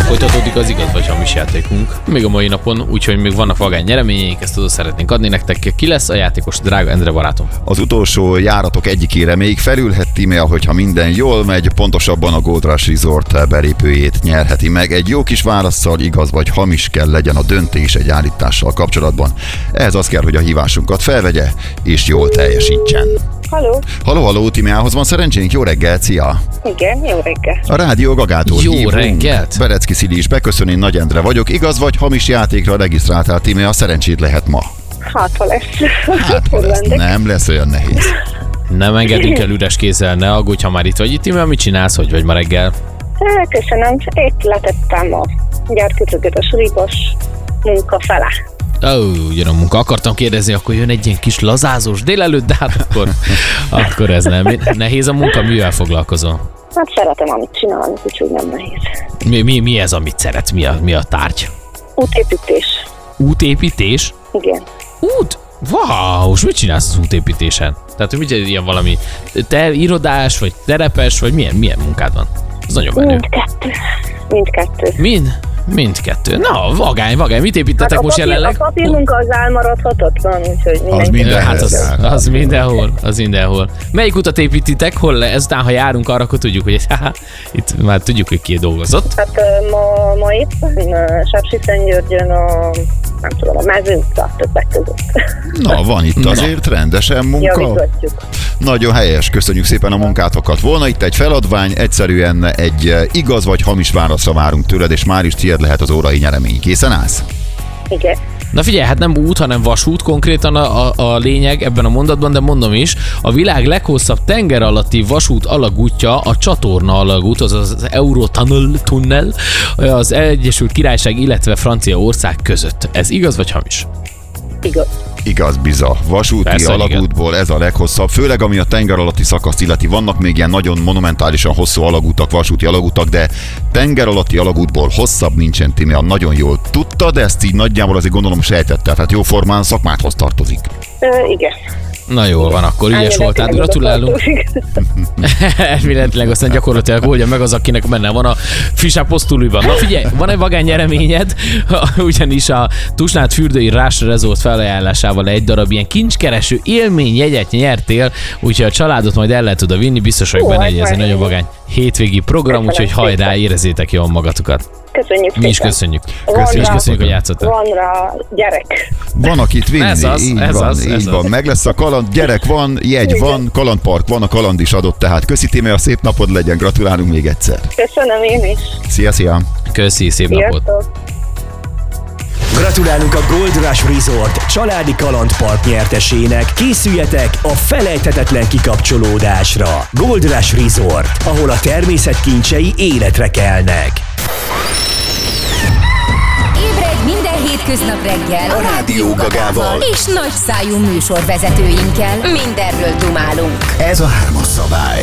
Folytatódik az igaz vagy hamis játékunk. Még a mai napon, úgyhogy még vannak vagány nyereményeink, ezt oda szeretnénk adni nektek. Ki lesz a játékos, drága Endre barátom? Az utolsó járatok egyikére még felülhet Tímea, hogyha minden jól megy, pontosabban a Gold Rush Resort belépőjét nyerheti meg. Egy jó kis válasszal, igaz vagy hamis kell legyen a döntés egy állítással kapcsolatban. Ehhez az kell, hogy a hívásunkat felvegye, és jól teljesítsen. Halló, Tímeához van szerencsénk, jó reggelt, szia! Igen, jó reggelt. A Rádió Gagától Jó hívunk. reggelt! Berecki Szili is beköszön, én Nagy Endre vagyok. Igaz vagy hamis játékra regisztráltál, Tímea, szerencsét lehet ma. Hát, ha lesz. Nem lesz olyan nehéz. Nem engedünk el üres kézzel, ne aggódj, ha már itt vagy. Tímea, mit csinálsz, hogy vagy ma reggel? Köszönöm, épp letettem a gyárkütőgöt a sulibos munka fele. Jön a munka. Akartam kérdezni, akkor jön egy ilyen kis lazázós délelőtt, de hát akkor ez nem. Nehéz a munka, mivel foglalkozol? Hát szeretem, amit csinálni, úgyhogy nem nehéz. Mi ez, amit szeretsz? Mi a tárgy? Útépítés. Útépítés? Igen. Út? Wow, és mit csinálsz az útépítésen? Tehát, hogy ilyen valami irodás, vagy terepes, vagy milyen munkád van? Ez nagyon menő. Mindkettő. Mindkettő. Na, vagány. Mit építetek Hát most jelenleg? A papírmunka az elmaradhatatlan, úgyhogy Az minden. Hát az mindenhol. Melyik utat építitek? Hol ezután, ha járunk arra, akkor tudjuk, hogy itt már tudjuk, hogy ki dolgozott. Hát ma éppen Sepsiszentgyörgyön a Mező utca többek között. Na, van itt azért rendesen munka. Javítgatjuk. Nagyon helyes, köszönjük szépen a munkátokat. Volna itt egy feladvány, egyszerűen egy igaz vagy hamis válaszra várunk tőled, és már is tiéd lehet az órai nyeremény. Készen állsz? Igen. Na figyelj, hát nem út, hanem vasút konkrétan a lényeg ebben a mondatban, de mondom is, a világ leghosszabb tenger alatti vasút alagútja a csatorna alagút, azaz az Eurotunnel az Egyesült Királyság, illetve Franciaország között. Ez igaz vagy hamis? Igaz. Igaz, biza. Vasúti Persze, alagútból ez a leghosszabb, főleg ami a tenger alatti szakaszt illeti. Vannak még ilyen nagyon monumentálisan hosszú alagútak, vasúti alagútak, de tenger alatti alagútból hosszabb nincsen, Tímea, nagyon jól tudta, de ezt így nagyjából azért gondolom sejtette, tehát jóformán szakmádhoz tartozik. Igen. Na jól van, akkor ügyes voltál, gratulálunk. Elméletileg aztán gyakorlatilag oldja meg az, akinek benne van a Fischer posztulújban. Na figyelj, van egy vagány nyereményed, ugyanis a Tusnád fürdői Rush Resort felajánlásával egy darab ilyen kincskereső élményjegyet nyertél, úgyhogy a családot majd el lehet oda vinni, biztos vagyok benne, hogy ez egy nagyon vagány hétvégi program, úgyhogy hajrá, érezzétek jól magatokat. Köszönjük Mi is köszönjük. Köszönjük, hogy játszottál. Van rá gyerek. Van akit vinni, Ez az, így ez van, az, így ez van. az. Meg lesz a kaland, gyerek van, jegy van, kalandpark van, a kaland is adott, tehát köszi Tímea, szép napod legyen, gratulálunk még egyszer. Köszönöm én is. Szia! Köszi, szép napot. Sziasztok. Gratulálunk a Gold Rush Resort családi kalandpark nyertesének. Készüljetek a felejthetetlen kikapcsolódásra. Gold Rush Resort, ahol a természet kincsei életre kelnek. Ébredj minden hétköznap reggel A Rádió Gagával és nagyszájú műsorvezetőinkkel. Mindenről dumálunk. Ez a 3-as szabály.